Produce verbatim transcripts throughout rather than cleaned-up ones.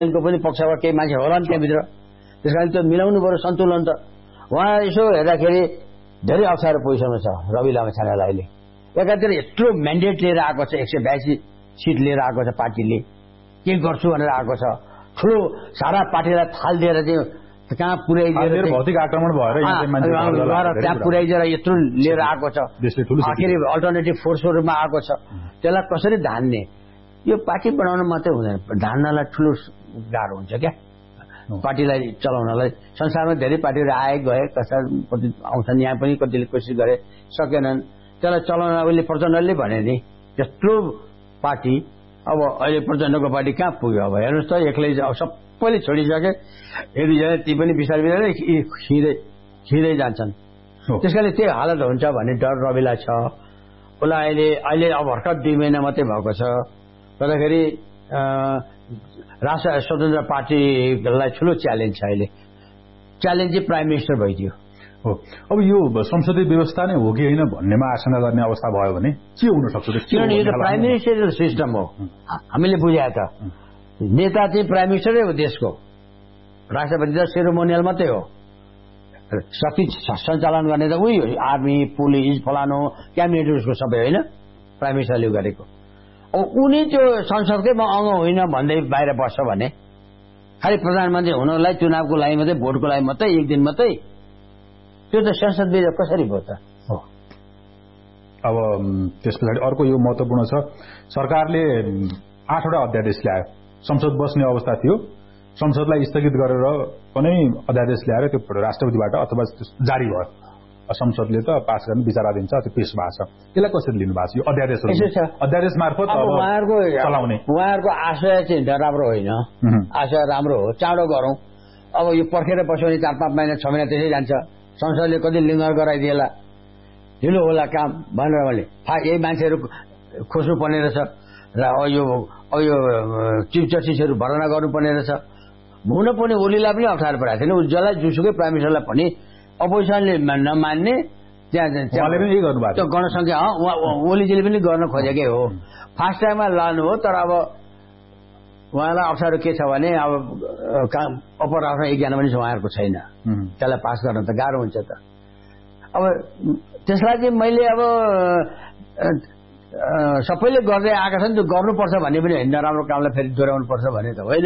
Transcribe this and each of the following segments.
को पनि पक्षबाट केही मान्छे होला नि त्यहाँभित्र, त्यस कारण त्यो मिलाउनु पर्यो सन्तुलन त। उहाँ यसो हेर्दाखेरि धेरै अप्ठ्यारो पोजिसनमा छ रवि लामिछानेलाई। अहिले एकातिर यत्रो म्यान्डेट लिएर आएको छ, एक सय बयासी सिट लिएर आएको छ पार्टीले, के गर्छु भनेर आएको छ, ठुलो सारा पार्टीलाई थाल दिएर चाहिँ कहाँ पुर्याइदिएर भौतिक आक्रमण भएर त्यहाँ पुर्याइदिएर यत्रो लिएर आएको छ, आखिरी अल्टरनेटिभ फोर्सहरूमा आएको छ, त्यसलाई कसरी धान्ने? यो पार्टी बनाउन मात्रै हुँदैन, धान्नलाई ठुलो गाह्रो हुन्छ क्या पार्टीलाई चलाउनलाई। संसारमा धेरै पार्टीहरू आए गए, कसै कति आउँछन्, यहाँ पनि कतिले कोसिस गरे सकेनन्। त्यसलाई चलाउन अहिले प्रचण्डले भने नि त्यत्रो पार्टी, अब अहिले प्रचण्डको पार्टी कहाँ पुग्यो? अब हेर्नुहोस् त, एक्लै सबैले छोडिसके, यदि ती पनि बिस्तारै बिस्तारै खिँदै खिँदै जान्छन्। त्यस कारणले त्यही हालत हुन्छ भन्ने डर रविलाई छ। उसलाई अहिले अहिले अब भर्खर दुई महिना मात्रै भएको छ, गर्दाखेरि राष्ट्र स्वतन्त्र पार्टीलाई ठुलो च्यालेन्ज छ अहिले। च्यालेन्ज चाहिँ प्राइम मिनिस्टर भइदियो हो। अब यो संसदीय व्यवस्था नै हो कि होइन भन्नेमा आशंका गर्ने अवस्था भयो भने के हुन सक्छ? किनभने यो त प्राइम मिनिस्टरको सिस्टम हो, हामीले बुझाए त। नेता चाहिँ प्राइम मिनिस्टरै हो देशको, राष्ट्रपति त सेरोमोनियल मात्रै हो, शक्ति सञ्चालन गर्ने त उही हो, आर्मी पुलिस फलानो क्याबिनेट उसको सबै होइन, प्राइम मिनिस्टरले गरेको। अब उनी त्यो संसदकै म अङ्ग होइन भन्दै बाहिर बस्छ भने, खालि प्रधानमन्त्री हुनलाई चुनावको लागि मात्रै, भोटको लागि मात्रै, एक दिन मात्रै, त्यो त संसद विधेयक कसरी भयो त? हो। अब त्यस पछाडि अर्को यो महत्वपूर्ण छ, सरकारले आठवटा अध्यादेश ल्यायो, संसद बस्ने अवस्था थियो, संसदलाई स्थगित गरेर पनि अध्यादेश ल्याएर त्यो राष्ट्रपतिबाट अथवा जारी भयो, संसदले त पास गर्ने विचाराधीन छ, त्यो पेश भएको छ। यसलाई कसरी लिनु भएको छ यो अध्यादेशहरू? अध्यादेश मार्फत उहाँहरूको चलाउने उहाँहरूको आशय चाहिँ राम्रो होइन, आशय राम्रो हो, चाँडो गरौँ। अब यो पर्खेर बस्यो भने चार पाँच महिना छ महिना त्यसै जान्छ, संसदले कति लिङ्गर गराइदिएला, ढिलो होला काम भनेर मैले यही मान्छेहरू खोज्नुपर्ने रहेछ र यो यो चिफ जस्टिसहरू भर्ना गर्नुपर्ने रहेछ। हुन पनि ओलीलाई पनि अप्ठ्यारो परेको थिएन, जसलाई जुसुकै प्राइम मिनिस्टरलाई पनि अपोजिसनले नमान्ने त्यहाँ त्यो गर्न सक्यो। ओलीजीले पनि गर्न खोजेकै हो, फास्ट टाइममा लानु हो। तर अब उहाँलाई अप्ठ्यारो के छ भने अब अप्पर आफ्नो एक ज्ञान पनि उहाँहरूको छैन, त्यसलाई पास गर्न त गाह्रो हुन्छ त। अब त्यसलाई चाहिँ मैले अब सबैले गर्दै आएका छन्, त्यो गर्नुपर्छ भन्ने पनि होइन, नराम्रो कामलाई फेरि दोहोऱ्याउनु पर्छ भन्ने त होइन।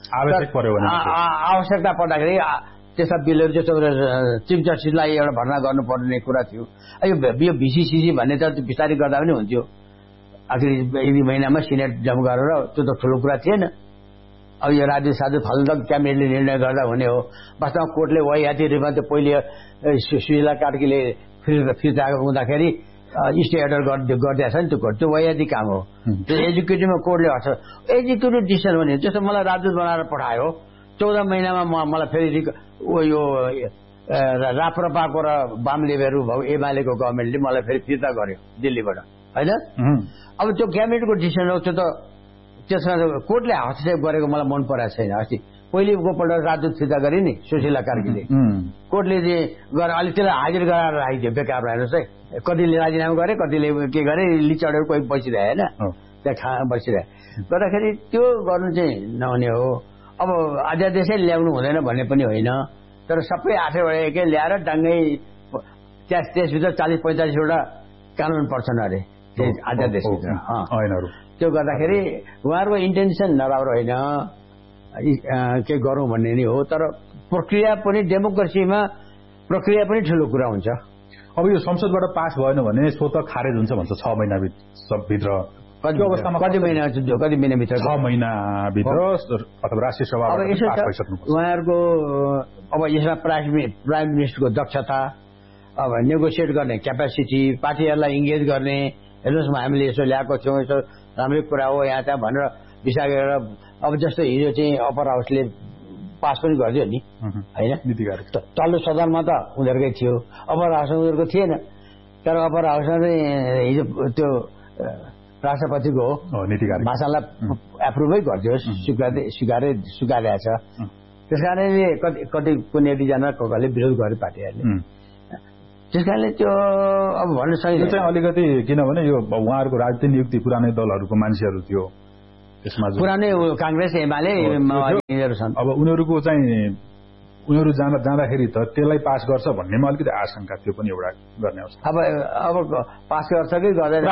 आवश्यकता पर्दाखेरि त्यस्ता बिलहरू जस्तो चिफ जस्टिसलाई एउटा भर्ना गर्नुपर्ने कुरा थियो। यो भिसिसिसी भन्ने त बिस्तारै गर्दा पनि हुन्थ्यो, आखिर यदि महिनामा सिनेट जम्मा गरेर, त्यो त ठुलो कुरा थिएन। अब यो राज्य साधु फाल्नु त क्याबिनेटले निर्णय गर्दा हुने हो। वास्तवमा कोर्टले वाइहाती रूपमा त्यो पहिले सुशीला कार्कीले फिर्ता हुँदाखेरि स्टे अर्डर गरिदिएछ नि, त्यो कोर्ट त्यो वाइहाती काम हो। त्यो एजुकेटिभमा कोर्टले हट्छ, एजुकेटिभ डिसिसन भने जस्तो मलाई राजदूत बनाएर पठायो, चौध महिनामा म मलाई फेरि यो राप्रपाको र वामलेबहरू भयो एमालेको गभर्मेन्टले मलाई फेरि फिर्ता गर्यो दिल्लीबाट, होइन? अब त्यो क्याबिनेटको डिसिसन हो, त्यो त त्यसमा कोर्टले हस्तक्षेप गरेको मलाई मन परेको छैन। अस्ति पहिलेको पल्ट राजदूत फिर्ता गरे नि सुशीला कार्कीले, कोर्टले चाहिँ गरेर अहिले त्यसलाई हाजिर गराएर राखिदियो बेकार। हेर्नुहोस् है, कतिले राजीनामा गरे, कतिले के गरे, लिचडेर कोही बसिरहे होइन, त्यहाँ खा बसिरहे गर्दाखेरि त्यो गर्नु चाहिँ नहुने हो। अब अध्यादेशै ल्याउनु हुँदैन भन्ने पनि होइन, तर सबै आठैवटा ल्याएर डाङ्गै त्यस त्यसभित्र चालिस पैँतालिसवटा कानुन पर्छन् अरे अध्यादेशभित्र। त्यो गर्दाखेरि उहाँहरूको इन्टेन्सन नराम्रो होइन, के गरौँ भन्ने नै हो। तर प्रक्रिया पनि डेमोक्रेसीमा प्रक्रिया पनि ठुलो कुरा हुन्छ। अब यो संसदबाट पास भएन भने स्वतः खारेज हुन्छ भन्छ, छ महिनाभित्र कति अवस्थामा कति महिना कति महिनाभित्र छ महिनाभित्र अथवा राष्ट्रिय सभा उहाँहरूको अब यसमा प्राइम प्राइम मिनिस्टरको दक्षता, अब नेगोसिएट गर्ने क्यापेसिटी, पार्टीहरूलाई इङ्गेज गर्ने, हेर्नुहोस् न हामीले यसो ल्याएको छौँ, यसो राम्रै कुरा हो यहाँ त्यहाँ भनेर विचार गरेर। अब जस्तो हिजो चाहिँ अप्पर हाउसले पास पनि गरिदियो नि, होइन? तल्लो सदनमा त उनीहरूकै थियो, अप्पर हाउसमा उनीहरूको थिएन। तर अप्पर हाउसमा चाहिँ हिजो त्यो राष्ट्रपतिको भाषणलाई एप्रुभै गरिदियोस्, स्वीकार्दै स्वीकारै स्वीकारेको छ। त्यस कारणले कति कति कुनै एकजना कसले विरोध गरे पार्टीहरूले, त्यस कारणले त्यो अब भन्न सकिन्छ चाहिँ अलिकति। किनभने यो उहाँहरूको राजनीतिक नियुक्ति पुरानै दलहरूको मान्छेहरू थियो, त्यसमा पुरानै कांग्रेस एमाले माओवादीहरू छन्। अब उनीहरूको चाहिँ उनीहरू जाँदा जाँदाखेरि त त्यसलाई पास गर्छ भन्नेमा अलिकति आशंका त्यो पनि एउटा गर्ने अवस्था। अब अब पास गर्छ कि गर्दैन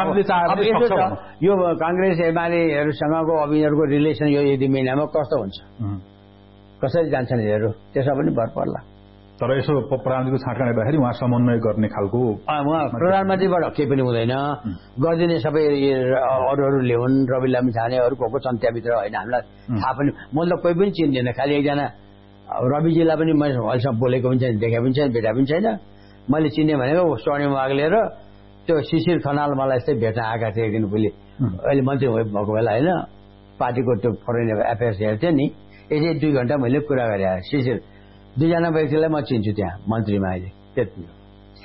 यो कांग्रेस एमालेहरूसँगको अब यिनीहरूको रिलेसन यो यदि महिनामा कस्तो हुन्छ, कसरी जान्छन् यिनीहरू, त्यसमा पनि भर पर्ला। तर यसो प्रधानमन्त्रीको छाँटकान हेर्दाखेरि उहाँ समन्वय गर्ने खालको उहाँ प्रधानमन्त्रीबाट केही पनि हुँदैन, गरिदिने सबै अरू अरू ल्याउन्, रवि लामी छाने अरू को को छन् त्यहाँभित्र होइन, हामीलाई थाहा पनि, मैले त कोही पनि चिन्दैन, खालि एकजना रविजीलाई पनि मैले अहिलेसम्म बोलेको पनि छैन, देखेको पनि छैन, भेटा पनि छैन। मैले चिन्ने भनेको स्वर्णिम वाग्ले र त्यो शिशिर खनाल मलाई यस्तै भेट्न आएका थिए एक दिन पहिले, अहिले मन्त्री भएको बेला होइन, पार्टीको त्यो फरेन एफेयर्स हेर्थेँ नि, यसै दुई घन्टा मैले कुरा गरेँ। शिशिर दुईजना व्यक्तिलाई म चिन्छु त्यहाँ मन्त्रीमा अहिले, त्यति हो।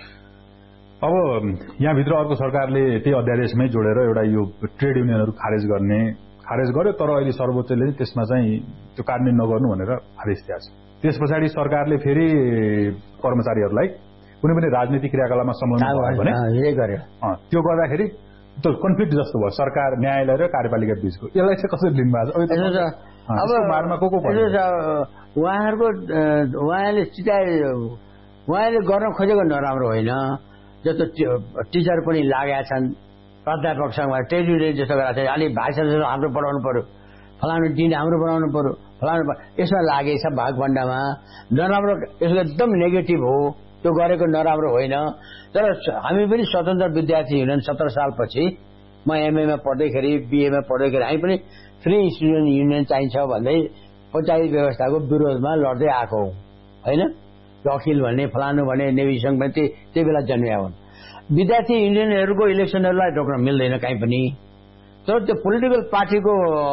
अब यहाँभित्र अर्को सरकारले त्यही अध्यादेशमै जोडेर एउटा यो ट्रेड युनियनहरू खारेज गर्ने खारेज गर्यो, तर अहिले सर्वोच्चले त्यसमा चाहिँ त्यो कार्यान्वयन नगर्नु भनेर आदेश दिएको छ। त्यस पछाडि सरकारले फेरि कर्मचारीहरूलाई कुनै पनि राजनीतिक क्रियाकलापमा संलग्न भयो भने त्यो गर्दाखेरि त्यो कन्फ्लिक्ट जस्तो भयो सरकार, न्यायालय र कार्यपालिका बीचको। यसलाई चाहिँ कसरी लिनुभएको छ? अब बारमा को को उहाँहरूको उहाँले चिताए उहाँले गर्न खोजेको नराम्रो होइन, जस्तो टिचर पनि लागेका छन्, प्राध्यापकसँग ट्रेड युनियन जस्तो गरेको छ, अनि भाइस चान्सलर हाम्रो बनाउनु पर्यो, फलानु दिन हाम्रो बनाउनु पर्यो, फलानु यसमा लागेछ भागभण्डामा नराम्रो, यसको एकदम नेगेटिभ हो, त्यो गरेको नराम्रो होइन। तर हामी पनि स्वतन्त्र विद्यार्थी युनियन सत्र सालपछि म एमएमा पढ्दैखेरि बिएमा पढ्दैखेरि हामी पनि फ्री स्टुडेन्ट युनियन चाहिन्छ भन्दै पञ्चायत व्यवस्थाको विरोधमा लड्दै आएको हौ होइन। अखिल भन्ने फलानु भने नेभी सङ्घ भने त्यही बेला जन्मिया हुन्। विद्यार्थी युनियनहरूको इलेक्सनहरूलाई रोक्न मिल्दैन कहीँ पनि, तर त्यो पोलिटिकल पार्टीको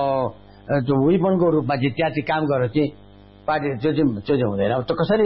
त्यो विपनको रूपमा चाहिँ त्यहाँ चाहिँ काम गरेर चाहिँ पार्टी त्यो चाहिँ त्यो चाहिँ हुँदैन। त्यो कसरी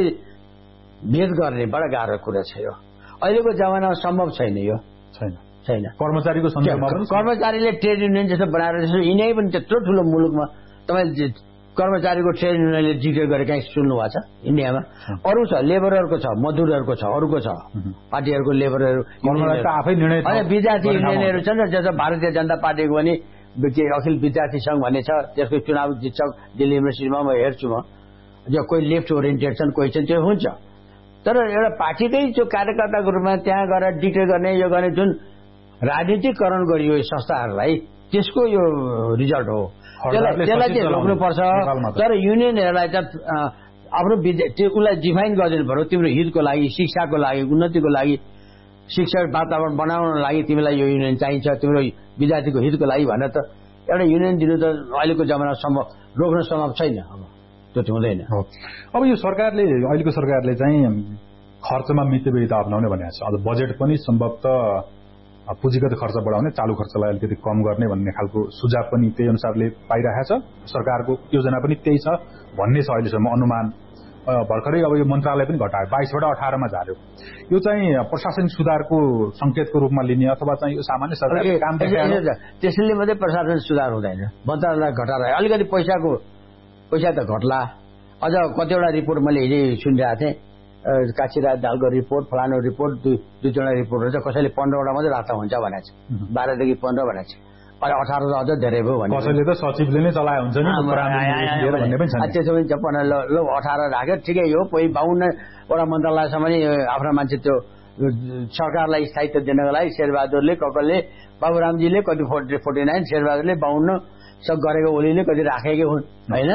भेद गर्ने बडा गाह्रो कुरा छ यो, अहिलेको जमानामा सम्भव छैन यो, छैन छैन कर्मचारीको सन्दर्भमा कर्मचारीले ट्रेड युनियन जस्तो बनाएर जस्तो यिनै पनि त्यत्रो ठुलो मुलुकमा तपाईँ कर्मचारीको ट्रेड युनियनले डिक्लेयर गरे कहीँ सुन्नु भएको छ इन्डियामा? अरू छ, लेबरहरूको छ, मजदुरहरूको छ, अरूको छ, पार्टीहरूको लेबरहरू आफै निर्णय। अनि विद्यार्थी युनियनहरू छन् जस्तो भारतीय जनता पार्टीको पनि अखिल विद्यार्थी सङ्घ भन्ने छ, त्यसको चुनाव जित्छ दिल्ली युनिभर्सिटीमा, म हेर्छु। म जो कोही लेफ्ट ओरिएन्टेड छन्, कोही छन्, त्यो हुन्छ। तर एउटा पार्टीकै जो कार्यकर्ताको रूपमा त्यहाँ गएर डिक्लेयर गर्ने यो गर्ने जुन राजनीतिकरण गरियो यो संस्थाहरूलाई, त्यसको यो रिजल्ट हो। त्यसलाई चाहिँ रोक्नुपर्छ। तर युनियनहरूलाई त आफ्नो उसलाई डिफाइन गरिदिनु पर्यो, तिम्रो हितको लागि, शिक्षाको लागि, उन्नतिको लागि, शिक्षा वातावरण बनाउनको लागि तिमीलाई यो युनियन चाहिन्छ, तिम्रो विद्यार्थीको हितको लागि भनेर त एउटा युनियन दिनु त अहिलेको जमाना सम्भव रोक्न सम्भव छैन। अब त्यो त हुँदैन। अब यो सरकारले अहिलेको सरकारले चाहिँ खर्चमा मितव्ययिता अप्नाउने भनेको छ। अब बजेट पनि सम्भवतः पुँजीगत खर्च बढाउने, चालु खर्चलाई अलिकति कम गर्ने भन्ने खालको सुझाव पनि त्यही अनुसारले पाइरहेको छ। सरकारको योजना पनि त्यही छ भन्ने छ अहिलेसम्म अनुमान। भर्खरै अब यो मन्त्रालय पनि घटायो, बाइसबाट अठारमा झार्यो। यो चाहिँ प्रशासनिक सुधारको संकेतको रूपमा लिने अथवा चाहिँ यो सामान्य सरकारको काम त्यसैले मात्रै प्रशासनिक सुधार हुँदैन। मन्त्रालय घटाएर अलिकति पैसाको पैसा त घट्ला। अझ कतिवटा रिपोर्ट मैले हिजै सुनिरहेको थिएँ, काशीराज दालको रिपोर्ट, फलानु रिपोर्ट, दुई दुई तिनवटा रिपोर्टहरू छ, कसैले पन्ध्रवटा मात्रै राख्दा हुन्छ भनेको छ, बाह्रदेखि पन्ध्र भनेको छ। अहिले अठार त अझ धेरै भयो भने कसैले त सचिवले नै चलाए हुन्छ नि भन्ने पनि छ। त्यसो पनि पन्ध्र ल अठार राख्यो ठिकै हो। कोही बाहुन्नवटा मन्त्रालयसम्म नि आफ्नो मान्छे त्यो सरकारलाई स्थायित्व दिनको लागि शेरबहादुरले, ककलले, बाबुरामजीले कति फोर्टी फोर्टी नाइन, शेरबहादुरले बाहुन्न सब गरेको, ओलीले कति राखेकै हुन् होइन।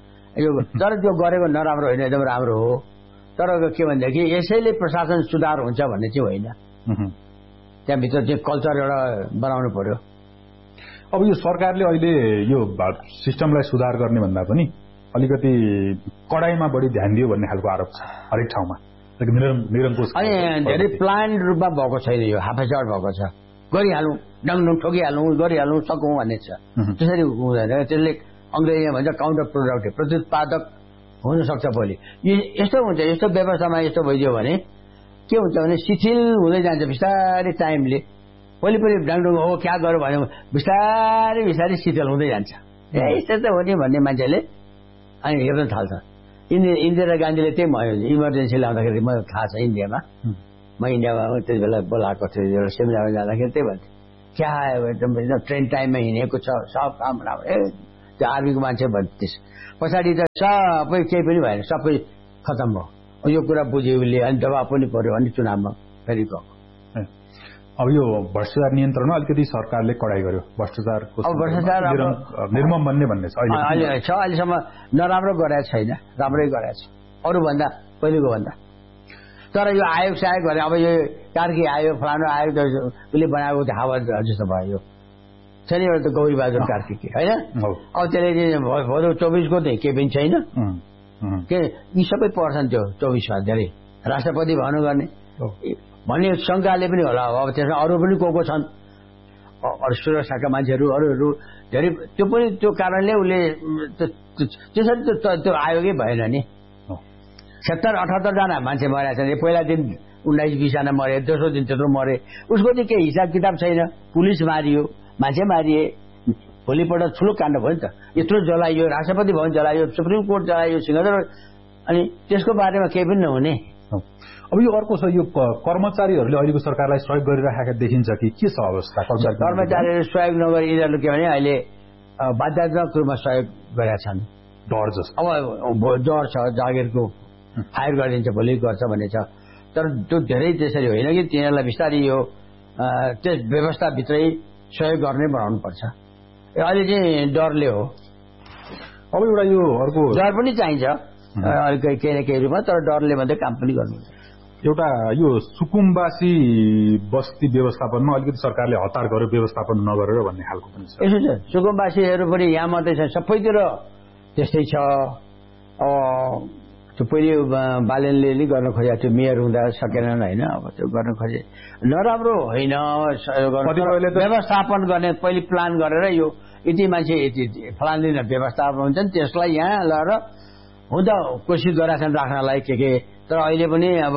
यो तर त्यो गरेको नराम्रो होइन, एकदम राम्रो हो। तर के भनेदेखि यसैले प्रशासन सुधार हुन्छ भन्ने चाहिँ होइन, त्यहाँभित्र चाहिँ कल्चर एउटा बनाउनु पर्यो। अब यो सरकारले अहिले यो सिस्टमलाई सुधार गर्ने भन्दा पनि अलिकति कडाइमा बढी ध्यान दियो भन्ने खालको आरोप छ हरेक ठाउँमा, निरङ्कुश। अनि धेरै प्लान रूपमा भएको छैन, यो हाफेचाड भएको छ। गरिहालौँ, डङडङ ठोकिहालौँ, गरिहालौँ, सकौँ भन्ने छ। त्यसरी हुँदैन। त्यसले अङ्ग्रेजीमा भन्छ काउन्टर प्रोडक्टिभ, प्रत्युत्पादक हुन सक्छ भोलि। यस्तो हुन्छ, यस्तो व्यवस्थामा यस्तो भइदियो भने के हुन्छ भने शिथिल हुँदै जान्छ बिस्तारै टाइमले। भोलि पनि डाङडुङ हो क्या गर्यो भने बिस्तारै बिस्तारै शिथिल हुँदै जान्छ। ए यस्तो त हो नि भन्ने मान्छेले अनि हेर्न थाल्छ। इन्दिरा इन्दिरा गान्धीले त्यही भयो, इमर्जेन्सी ल्याउँदाखेरि मलाई थाहा छ इन्डियामा, म इन्डियामा त्यति बेला बोलाएको थियो, एउटा सेमिनारमा जाँदाखेरि त्यही भन्थ्यो, क्या एकदम ट्रेन टाइममा हिँडेको छ, सब काम राम्रो। ए त्यो आर्मीको मान्छे भन्थ्यो। पछाडि त सबै केही पनि भएन, सबै खतम भयो। यो कुरा बुझ्यो उसले, अनि दबाब पनि पर्यो अनि चुनावमा फेरि गयो। अब यो भ्रष्टाचार नियन्त्रणमा अलिकति सरकारले कडाई गर्यो। भ्रष्टाचारको अब भ्रष्टाचार निर्मम बन्ने भन्ने छ अहिले छ। अहिलेसम्म नराम्रो गरेको छैन, राम्रै गरेको छ अरूभन्दा, पहिलेको भन्दा। तर यो आयोग सायोग भने अब यो कार्की आयो, फलानु आयोग त उसले बनाएको हावा जस्तो भयो। छ नि एउटा त गौरी बहादुर कार्की के होइन। अब त्यसले भदौ चौबिसको चाहिँ केही पनि छैन के, यी सबै पर्छन् त्यो चौबिसमा धेरै राष्ट्रपति भन्नु गर्ने भन्ने शङ्काले पनि होला। अब त्यसमा अरू पनि को को छन्, अरू सुरक्षाका मान्छेहरू अरूहरू धेरै, त्यो पनि त्यो कारणले उसले त्यसरी त्यो आयोगै भएन नि। सत्तर अठहत्तरजना मान्छे मरेका छन्। पहिला दिन उन्नाइस बिसजना मरे, दोस्रो दिन त्यत्रो मरे। उसको चाहिँ केही हिसाब किताब छैन। पुलिस मारियो, मान्छे मारिए, भोलिपल्ट ठुलो काण्ड भयो नि त। यत्रो जलाइयो, राष्ट्रपति भवन जलाइयो, सुप्रिम कोर्ट जलाइयो, सिंहदर, अनि त्यसको बारेमा केही पनि नहुने। अब यो अर्को छ, यो कर्मचारीहरूले अहिलेको सरकारलाई सहयोग गरिराखेका देखिन्छ कि के छ अवस्था? कर्मचारीहरू सहयोग नगरी यिनीहरूले के भने अहिले बाध्यात्मक रूपमा सहयोग गरेका छन्। डर जस्तो अब डर छ, जागिरको फायर गरिदिन्छ भोलि गर्छ भन्ने छ। तर त्यो धेरै त्यसरी होइन कि तिनीहरूलाई बिस्तारै यो त्यस व्यवस्थाभित्रै सहयोग गर्ने बनाउनु पर्छ। अहिले चाहिँ डरले हो। अब एउटा यो अर्को डर पनि चाहिन्छ केही न केही रूपमा, तर डरले मात्रै काम पनि गर्नुहुन्छ। एउटा यो सुकुम्बासी बस्ती व्यवस्थापनमा अलिकति सरकारले हतार गर्यो, व्यवस्थापन नगरेर भन्ने खालको पनि छ। यसो छ, सुकुम्बासीहरू पनि यहाँ मात्रै छ, सबैतिर त्यस्तै छ। त्यो पहिले बालेनले नि गर्न खोजेको थियो, मेयर हुँदा सकेनन् होइन। अब त्यो गर्न खोजे नराम्रो होइन, व्यवस्थापन गर्ने पहिले प्लान गरेर यो यति मान्छे यति फलान दिन व्यवस्थापन हुन्छ नि, त्यसलाई यहाँ लगेर हुँदा कोसिस गरेका छन् राख्नलाई के के। तर अहिले पनि अब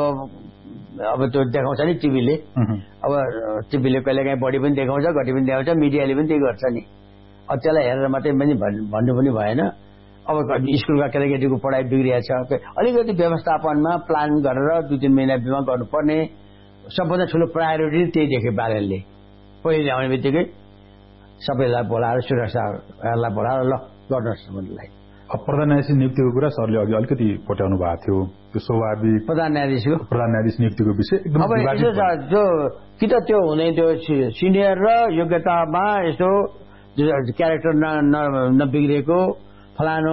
अब त्यो देखाउँछ नि टिभीले, अब टिभीले कहिले काहीँ बढी पनि देखाउँछ, घटी पनि देखाउँछ, मिडियाले पनि त्यही गर्छ नि। अब त्यसलाई हेरेर मात्रै पनि भन्नु पनि भएन। अब स्कुलका केटाकेटीको पढाइ बिग्रिएको छ, अलिकति व्यवस्थापनमा प्लान गरेर दुई तिन महिना बिमा गर्नुपर्ने। सबभन्दा ठुलो प्रायोरिटी त्यही देखे बालेनले। पहिले आउने बित्तिकै सबैलाई बोलाएर सुरक्षालाई बोलाएर ल गर्नुहोस् भन्नुलाई। अब प्रधान न्यायाधीश नियुक्तिको कुरा सरले अघि अलिकति कोट्याउनु भएको थियो, त्यो स्वाभाविक प्रधान न्यायाधीशको प्रधान न्यायाधीश नियुक्तिको विषय एकदम अब यसो छ, जो कि त त्यो हुने त्यो सिनियर र योग्यतामा यसो क्यारेक्टर नबिग्रिएको फलानु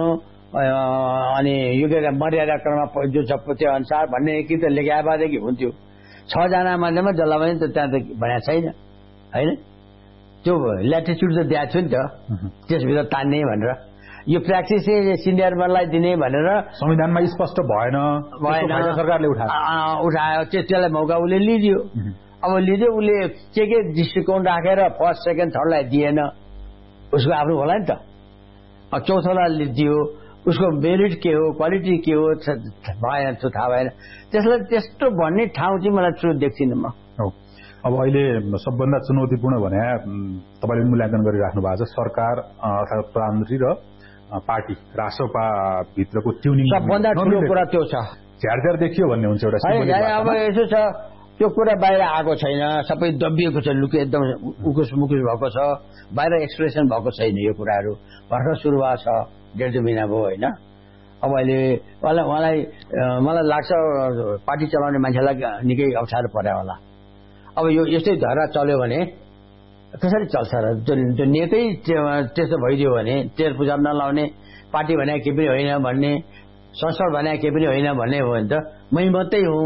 अनि योग्यता मर्यादा क्रममा जो छ त्यो अनुसार भन्ने कि त लेख्या भएदेखि हुन्थ्यो। छजना मध्येमा जसलाई पनि त्यहाँ त भनेको छैन होइन। त्यो ल्याटिच्युड त दिएको थियो नि त, त्यसभित्र तान्ने भनेर। यो प्र्याक्टिस सिनियरलाई दिने भनेर संविधानमा स्पष्ट भएन भएन सरकारले उठायो उठायो त्यसलाई मौका उसले लिदियो। अब लिदियो, उसले के के दृष्टिकोण राखेर फर्स्ट सेकेन्ड थर्डलाई दिएन, उसको आफ्नो होला नि त। अब चौथोलाई दियो, उसको मेरिट के हो, क्वालिटी के हो भएन, त्यो थाहा भएन। त्यसलाई त्यस्तो भन्ने ठाउँ चाहिँ मलाई ठुलो देख्दिनँ म। अब अहिले सबभन्दा चुनौतीपूर्ण भने तपाईँले मूल्याङ्कन गरिराख्नु भएको छ सरकार अर्थात् प्रधानमन्त्री र पार्टी राष्ट्रपा भित्रको ट्युनिङ सबभन्दा ठुलो कुरा त्यो छ। झ्यारझ्यार देखियो भन्ने हुन्छ एउटा। अब यसो छ, त्यो कुरा बाहिर आएको छैन, सबै दबिएको छ, लुके एकदम उकुस मुकुस भएको छ, बाहिर एक्सप्रेसन भएको छैन। यो कुराहरू भर्खर सुरु भएको छ, डेढ दुई महिना भयो होइन। अब अहिले उहाँलाई उहाँलाई मलाई लाग्छ पार्टी चलाउने मान्छेलाई निकै अप्ठ्यारो पर्यो होला। अब यो यस्तै धारा चल्यो भने कसरी चल्छ र? त्यो नेतै त्यस्तो भइदियो भने, तेल पूजा नलाउने, पार्टी भने केही पनि होइन भन्ने, संसद भने केही पनि होइन भन्ने हो भने त मै मात्रै हुँ,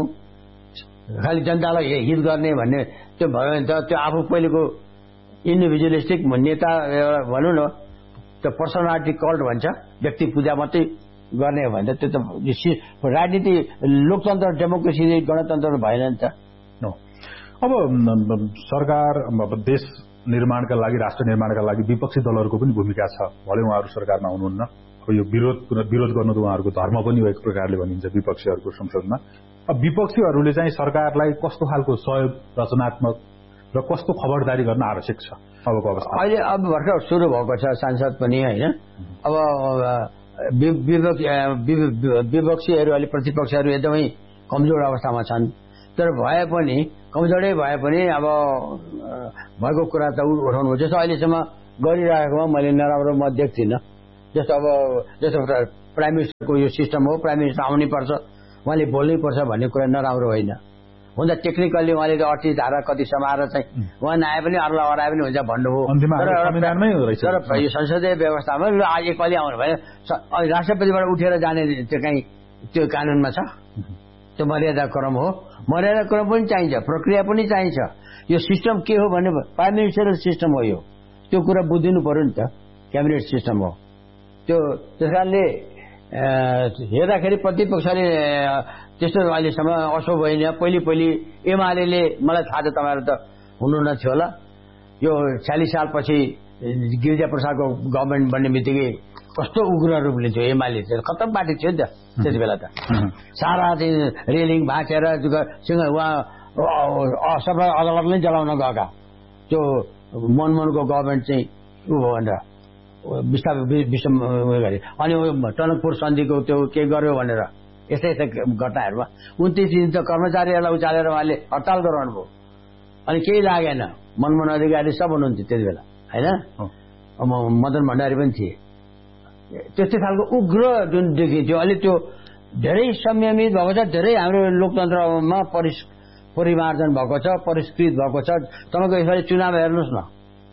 खालि जनतालाई हित गर्ने भन्ने त्यो भयो भने त त्यो आफू पहिलेको इन्डिभिजुअलिस्टिक नेता भनौँ न, त्यो पर्सनालिटी कल्ट भन्छ, व्यक्ति पूजा मात्रै गर्ने हो भने त त्यो त राजनीति लोकतन्त्र डेमोक्रेसी गणतन्त्र भएन नि त। अब सरकार देश निर्माणका लागि, राष्ट्र निर्माणका लागि विपक्षी दलहरूको पनि भूमिका छ। भले उहाँहरू सरकारमा हुनुहुन्न, अब यो विरोध विरोध गर्नु त उहाँहरूको धर्म पनि हो एक प्रकारले भनिन्छ विपक्षीहरूको संसदमा। अब विपक्षीहरूले चाहिँ सरकारलाई कस्तो खालको सहयोग रचनात्मक र कस्तो खबरदारी गर्न आवश्यक छ अबको अवस्था? अहिले अब भर्खर सुरु भएको छ सांसद पनि होइन। अब विपक्षीहरू अलि प्रतिपक्षहरू एकदमै कमजोर अवस्थामा छन्। तर भए पनि कमजोरै भए पनि अब भएको कुरा त उठाउनु जस्तो अहिलेसम्म गरिरहेकोमा मैले नराम्रो म देख्दिनँ। जस्तो अब जस्तो प्राइम मिनिस्टरको यो सिस्टम हो, प्राइम मिनिस्टर आउनै पर्छ, उहाँले बोल्नै पर्छ भन्ने कुरा नराम्रो होइन। हुन्छ टेक्निकल्ली उहाँले अडतिस धारा कति समाएर चाहिँ उहाँ नआए पनि अरूलाई हराए पनि हुन्छ भन्नुभयो। तर यो संसदीय व्यवस्थामा आज एकपालि आउनु भयो, राष्ट्रपतिबाट उठेर जाने त्यो कहीँ त्यो कानूनमा छ? त्यो मर्यादा क्रम हो। मर्यादा क्रम पनि चाहिन्छ, प्रक्रिया पनि चाहिन्छ। यो सिस्टम के हो भने प्राइम मिनिस्टरल सिस्टम हो यो, त्यो कुरा बुझिदिनु पर्यो नि त। क्याबिनेट सिस्टम हो त्यो। त्यस कारणले हेर्दाखेरि प्रतिपक्षले त्यस्तो अहिलेसम्म असो होइन। पहिले पहिले एमाले मलाई थाहा छ, तपाईँहरू त हुनु न थियो होला, यो छयालिस सालपछि गिरिजा प्रसादको गभर्मेन्ट बन्ने बित्तिकै कस्तो उग्र रूप लिन्थ्यो एमाले चाहिँ, खत्तम पार्टी थियो नि त त्यति बेला त। सारा चाहिँ रेलिङ भाँचेर उहाँ सबै अदालत नै जलाउन गएका, त्यो मनमोहनको गभर्मेन्ट चाहिँ उ हो भनेर विस्तार विश्व गरे। अनि टनकपुर सन्धिको त्यो के गर्यो भनेर यस्तै यस्तै घटनाहरूमा उन्तिस दिन त कर्मचारीहरूलाई उचालेर उहाँले हडताल गराउनु भयो। अनि केही लागेन, मनमोहन अधिकारी सब हुनुहुन्थ्यो त्यति बेला होइन, मदन भण्डारी पनि थिए। त्यस्तै खालको उग्र जुन देखिन्थ्यो अहिले त्यो धेरै संयमित भएको छ। धेरै हाम्रो लोकतन्त्रमा परिस परिमार्जन भएको छ, परिष्कृत भएको छ। तपाईँको यसपालि चुनाव हेर्नुहोस् न,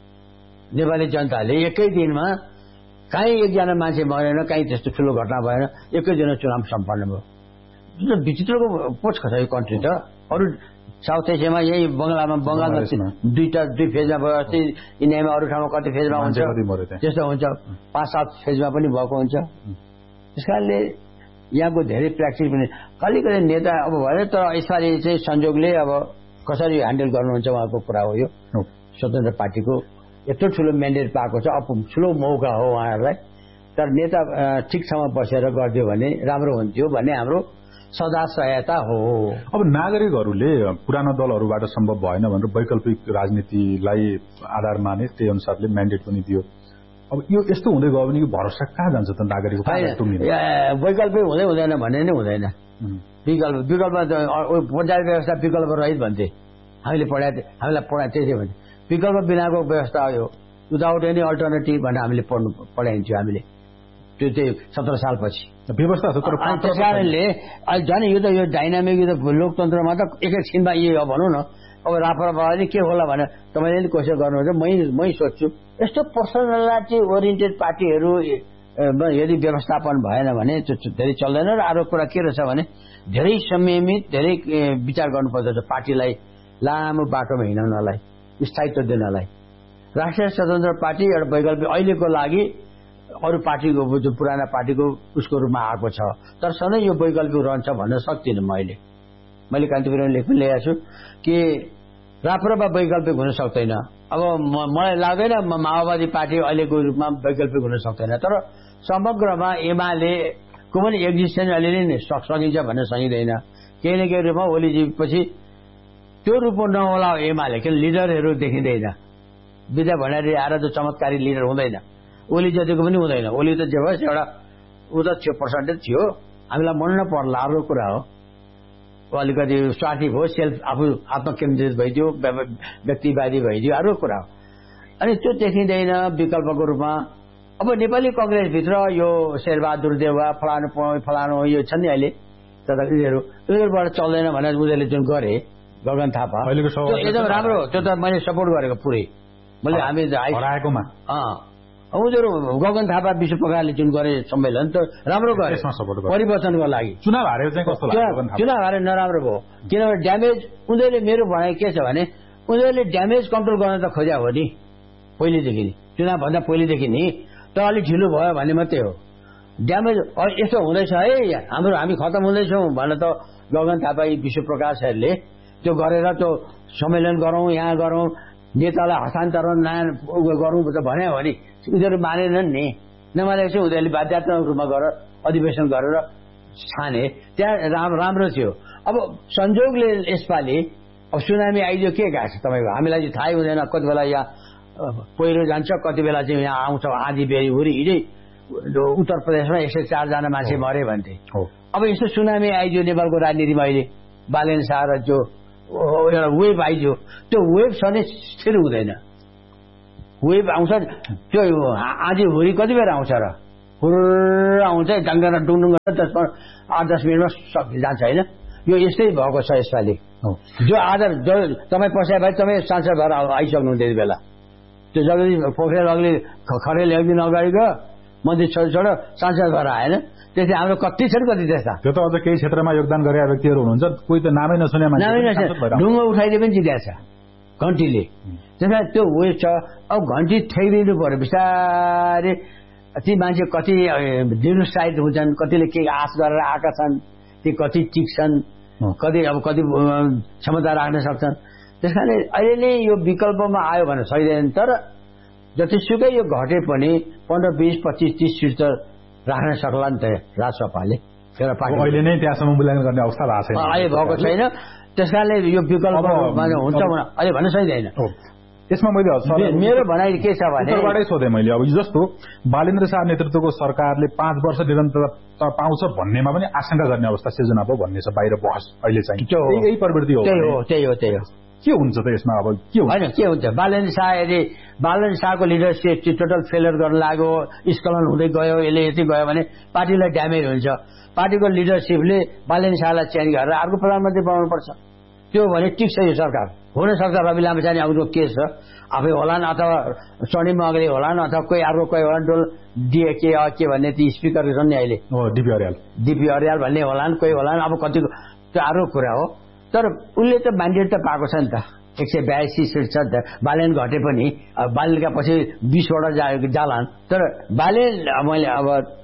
नेपाली जनताले एकै दिनमा कहीँ एकजना मान्छे मरेन, कहीँ त्यस्तो ठुलो घटना भएन, एकै दिनमा चुनाव सम्पन्न भयो। विचित्रको पोच छ यो कन्ट्री त। अरू साउथ एसियामा यही बङ्गलामा बङ्गालमा दुईटा दुई फेजमा भयो, अस्ति इन्डियामा अरू ठाउँमा कति फेजमा हुन्छ त्यस्तो हुन्छ, पाँच सात फेजमा पनि भएको हुन्छ। त्यस कारणले यहाँको धेरै प्र्याक्टिस पनि कलिकति नेता अब भयो। तर यसपालि चाहिँ संयोगले अब कसरी ह्यान्डल गर्नुहुन्छ उहाँको कुरा हो। यो स्वतन्त्र पार्टीको यत्रो ठुलो म्यान्डेट पाएको छ, अब ठुलो मौका हो उहाँहरूलाई। तर नेता ठिकसँग बसेर गरिदियो भने राम्रो हुन्थ्यो भन्ने हाम्रो सदा सहायता हो। अब नागरिकहरूले पुरानो दलहरूबाट सम्भव भएन भनेर वैकल्पिक राजनीतिलाई आधार माने, त्यही अनुसारले म्यान्डेट पनि दियो। अब यो यस्तो हुँदै गयो भने भरोसा कहाँ जान्छ त नागरिकको? वैकल्पिक हुँदै हुँदैन भन्ने नै हुँदैन। विकल्प विकल्प पञ्चायत व्यवस्था विकल्प रहित भन्थे हामीले पढाए, हामीलाई पढाए त्यसै भन्थे विकल्प बिनाको व्यवस्था हो, विदाउट एनी अल्टरनेटिभ भनेर हामीले पढ्नु पढाइन्थ्यो हामीले त्यो चाहिँ सत्र सालपछि व्यवस्था छ। तर त्यस कारणले झन् यो त यो डाइनामिक यो त लोकतन्त्रमा त एकैछिनमा यो भनौँ न अब राप्रपा नि के होला भने तपाईँले कोसिस गर्नुहुन्छ, मै मै सोध्छु यस्तो पर्सनालिटी ओरिएन्टेड पार्टीहरू यदि व्यवस्थापन भएन भने त्यो धेरै चल्दैन। र अरू कुरा के रहेछ भने धेरै संयमित, धेरै विचार गर्नुपर्दछ पार्टीलाई लामो बाटोमा हिँडाउनलाई, स्थायित्व दिनलाई। राष्ट्रिय स्वतन्त्र पार्टी एउटा वैकल्पिक अहिलेको लागि अरू पार्टीको जो पुराना पार्टीको उसको रूपमा आएको छ, तर सधैँ यो वैकल्पिक रहन्छ भन्न सक्दिनँ। मैले मैले कान्तिपुरमा लेख्न ल्याएको छु कि राप्रपा वैकल्पिक हुन सक्दैन। अब मलाई लाग्दैन माओवादी पार्टी अहिलेको रूपमा वैकल्पिक हुन सक्दैन, तर समग्रमा एमालेको पनि एक्जिस्टेन्स अहिले नै सकिन्छ भन्न सकिँदैन। केही न केही रूपमा ओलीजीपछि त्यो रूपमा नहोला एमाले, किन लिडरहरू देखिँदैन। विद्या भण्डारी आएर जो चमत्कारी लिडर हुँदैन, ओली जतिको पनि हुँदैन। ओली त जे होस् एउटा ऊ त थियो, पर्सेन्टेज थियो, हामीलाई मन नपर्ला अर्को कुरा हो। अलिकति स्वार्थी भयो, सेल्फ आफू आत्मकेन्द्रित भइदियो, व्यक्तिवादी भइदियो, अर्को कुरा हो। अनि त्यो देखिँदैन विकल्पको रूपमा। अब नेपाली कङ्ग्रेसभित्र यो शेरबहादुर देउवा फलानु फलानु यो छन् नि अहिले यिनीहरू यिनीहरूबाट चल्दैन भनेर उनीहरूले जुन गरे गगन थापा एकदम राम्रो हो। त्यो त मैले सपोर्ट गरेको पुरै मैले हामी हराएकोमा उनीहरू गगन थापा विश्व प्रकारले जुन गरे सम्मेलन त राम्रो गरे परिवर्तनको लागि। चुनाव हारेर चाहिँ कस्तो लाग्यो? चुनाव हारेर नराम्रो भयो, किनभने ड्यामेज उनीहरूले मेरो भनाइ के छ भने उनीहरूले ड्यामेज कन्ट्रोल गर्न त खोज्या हो नि पहिलेदेखि, चुनावभन्दा पहिलेदेखि नि, तर अलिक ढिलो भयो भने मात्रै हो। ड्यामेज यस्तो हुँदैछ है हाम्रो, हामी खत्तम हुँदैछौँ भने त गगन थापा विश्व प्रकाशहरूले त्यो गरेर त्यो सम्मेलन गरौँ, यहाँ गरौँ, नेतालाई हस्तान्तरण नयाँ गरौँ भने हो नि, उनीहरू मानेनन् नि। नमानेपछि उनीहरूले बाध्यात्मक रूपमा गरेर अधिवेशन गरेर छाने, त्यहाँ राम राम्रो थियो। अब संजोगले यसपालि अब सुनामी आइदियो, के गएको छ तपाईँको हामीलाई चाहिँ थाहै हुँदैन। कति बेला यहाँ पहिरो जान्छ, कति बेला चाहिँ यहाँ आउँछ आँधी बेरी हुरी। हिजै उत्तर प्रदेशमा एक सय चारजना मान्छे मरे भन्थे। अब यस्तो सुनामी आइदियो नेपालको राजनीतिमा अहिले, बालेन शाह र जो एउटा वेभ आइदियो त्यो वेभ छ भने स्थिर हुँदैन वेभ आउँछ त्यो आँधी हुरी कति बेर आउँछ र हुर्र आउँछ डङ्गर डुङडुङ दस आठ दस मिनटमा जान्छ होइन यो यस्तै भएको छ यसपालि जो आज जो तपाईँ पस्या भए तपाईँ सांसद भएर आइसक्नु त्यति बेला त्यो जगदी पोखरेल अग्ली खरेल एक दिन अगाडि गयो मन्त्री छोड छोड सांसद भएर आएन त्यसले हाम्रो कति छ कति त्यस्ता त्यो त अझ केही क्षेत्रमा योगदान गरेका व्यक्तिहरू हुनुहुन्छ कोही त नामै नसुने मान्छे ढुङ्गो उठाइदिए पनि जितेछ घन्टीले त्यसमा त्यो वेभ छ अब घन्टी ठेकिदिनु पर्यो बिस्तारै ती मान्छे कति निरुत्साहित हुन्छन् कतिले केही आश गरेर आएका छन् ती कति टिक्छन् कति अब कति क्षमता राख्न सक्छन् त्यस कारणले अहिले नै यो विकल्पमा आयो भने सकिँदैन तर जतिसुकै यो घटे पनि पन्ध्र बिस पच्चिस तीस सिट त राख्न सक्ला नि त राजसभाले अहिले नै त्यहाँसम्म मूल्याङ्कन गर्ने अवस्था भएको छैन अहिले भएको छैन त्यस कारणले यो विकल्प हुन्छ अहिले भन्न सकिँदैन यसमा मैले मेरो भनाइ के छ भने उत्तरबाटै सोधेँ मैले अब जस्तो बालेन्द्र शाह नेतृत्वको सरकारले पाँच वर्ष निरन्तरता पाउँछ भन्नेमा पनि आशंका गर्ने अवस्था सिर्जना भयो भन्ने छ बाहिर बहस अहिले चाहिँ यही प्रवृत्ति हो त्यही हो त्यही हो त्यही हो के हुन्छ त यसमा अब के होइन के हुन्छ बालेन्द्र शाह यदि बालेन्द्र शाहको लिडरसिप टोटल फेलियर गर्न लाग्यो स्खलन हुँदै गयो यसले यति गयो भने पार्टीलाई ड्यामेज हुन्छ पार्टीको लिडरसिपले बालेन्द्र शाहलाई चेन्ज गरेर अर्को प्रधानमन्त्री बनाउनुपर्छ त्यो भने ठिक छ यो सरकार हुन सक्छ रवि लामिछाने अरूको केस छ आफै होलान् अथवा चढी मगले होलान् अथवा कोही अर्को कोही होलान् डोल डिए के के भन्ने ती स्पिकर छन् नि अहिले डिपी अर्याल डिपी अर्याल भन्ने होलान् कोही होलान् अब कतिको त्यो अर्को कुरा हो तर उसले त म्यान्डेट त पाएको छ नि त एक सय बयासी सिट छ नि त बालेन घटे पनि बालेनका पछि बिसवटा जालान् तर बालेन मैले अब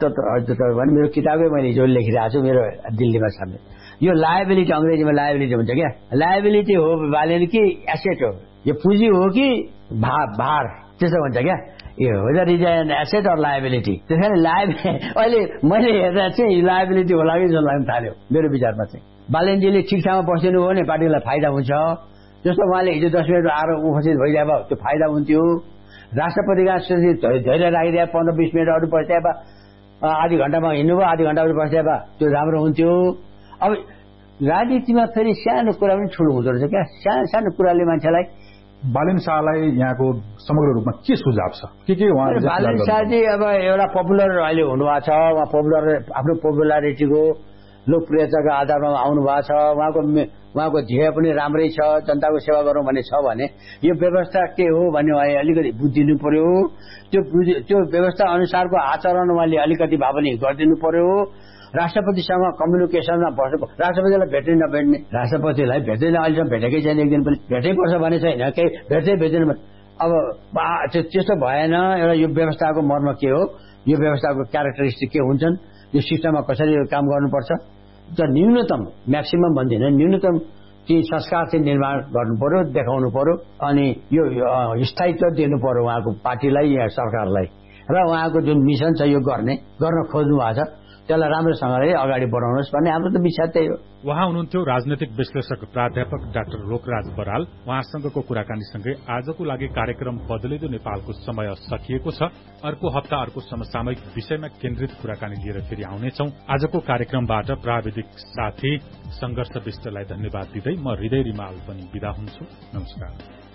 भने मेरो किताबै मैले हिजो लेखिरहेको छु मेरो दिल्लीमा सामने यो लायबिलिटी अंग्रेजीमा लायबिलिटी भन्छ क्या लायबिलिटी हो बालेन कि एसेट हो यो पुँजी हो कि भार त्यसो भन्छ क्या यो weather is an asset or liability त्यस कारण लायबिलिटी अहिले मैले हेर्दा चाहिँ लायबिलिटी होला कि जस्तो लाग्न थाल्यो मेरो विचारमा चाहिँ बालेनजीले ठिक ठाउँमा बसिदिनु हो भने पार्टीलाई फाइदा हुन्छ जस्तो उहाँले हिजो दस मिनट आएर उपस्थित भइदिए भए त्यो फाइदा हुन्थ्यो राष्ट्रपतिका धैर्य राखिदिए पन्ध्र बिस मिनट अरू बसिदिए भए आधी घण्टामा हिँड्नुभयो आधी घण्टा अरू बसिदिए भए त्यो राम्रो हुन्थ्यो अब राजनीतिमा फेरि सानो कुरा पनि ठुलो हुँदो रहेछ क्या सानो सानो कुराले मान्छेलाई बालेन शाहलाई यहाँको समग्र रूपमा के सुझाव छ के के बालेन शाहजी अब एउटा पपुलर अहिले हुनुभएको छ उहाँ पपुलर आफ्नो पपुलारिटीको लोकप्रियताको आधारमा आउनु भएको छ उहाँको उहाँको ध्येय पनि राम्रै छ जनताको सेवा गरौँ भन्ने छ भने यो व्यवस्था के हो भन्ने उहाँले अलिकति बुझिदिनु पर्यो त्यो त्यो व्यवस्था अनुसारको आचरण उहाँले अलिकति भए पनि गरिदिनु पर्यो राष्ट्रपतिसँग कम्युनिकेसनमा बसेको राष्ट्रपतिलाई भेट्ने नभेट्ने राष्ट्रपतिलाई भेट्दैन अहिलेसम्म भेटेकै छैन एक दिन पनि भेटै पर्छ भने छैन केही भेट्दै भेट्दैन अब त्यस्तो भएन एउटा यो व्यवस्थाको मर्म के हो यो व्यवस्थाको क्यारेक्टरिस्टिक के हुन्छन् यो सिस्टममा कसरी काम गर्नुपर्छ त न्यूनतम म्याक्सिमम भन्दिनँ न्यूनतम ती संस्कार चाहिँ निर्माण गर्नु पर्यो देखाउनु पर्यो अनि यो स्थायित्व दिनु पर्यो उहाँको पार्टीलाई या सरकारलाई र उहाँको जुन मिसन छ यो गर्ने गर्न खोज्नु भएको छ त्यसलाई राम्रोसँगले अगाडि बढाउनुहोस् भन्ने हाम्रो त विचार त्यही हो उहाँ हुनुहुन्थ्यो राजनैतिक विश्लेषक प्राध्यापक डाक्टर लोकराज बराल उहाँसँगको कुराकानीसँगै आजको लागि कार्यक्रम बदलिँदो नेपालको समय सकिएको छ अर्को हप्ता अर्को समसामयिक विषयमा केन्द्रित कुराकानी लिएर फेरि आउनेछौं आजको कार्यक्रमबाट प्राविधिक साथी संघर्ष विष्टलाई धन्यवाद दिँदै म हृदय रिमाल पनि बिदा हुन्छु नमस्कार।